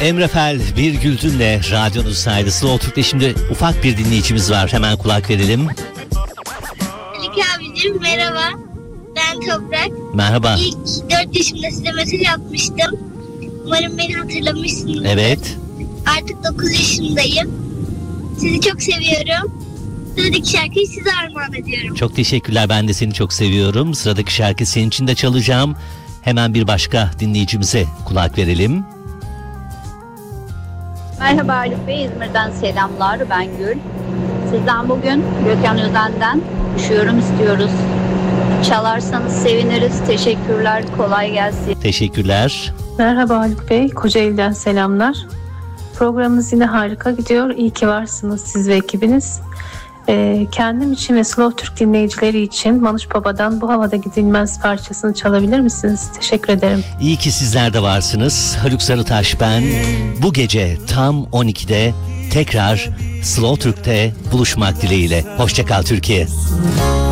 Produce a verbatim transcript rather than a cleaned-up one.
Emre Fel, Bir Güldün'le radyonuz saydı. Slow Türk'te şimdi ufak bir dinleyicimiz var. Hemen kulak verelim. Haluk abicim merhaba. Ben Toprak. Merhaba. İlk dört yaşımda size mesaj atmıştım. Umarım beni hatırlamışsınız. Evet. Artık dokuz yaşındayım. Sizi çok seviyorum. Sıradaki şarkıyı size armağan ediyorum. Çok teşekkürler. Ben de seni çok seviyorum. Sıradaki şarkı senin için de çalacağım. Hemen bir başka dinleyicimize kulak verelim. Merhaba Haluk Bey, İzmir'den selamlar. Ben Gül. Sizden bugün Gökhan Özen'den Üşüyorum istiyoruz. Çalarsanız seviniriz. Teşekkürler. Kolay gelsin. Teşekkürler. Merhaba Haluk Bey, Kocaeli'den selamlar. Programımız yine harika gidiyor. İyi ki varsınız siz ve ekibiniz. Ee, kendim için ve Slow Türk dinleyicileri için Manuş Baba'dan Bu Havada Gidilmez parçasını çalabilir misiniz? Teşekkür ederim. İyi ki sizler de varsınız. Haluk Sarıtaş ben. Bu gece tam on ikide tekrar Slow Türk'te buluşmak dileğiyle. Hoşça kal Türkiye.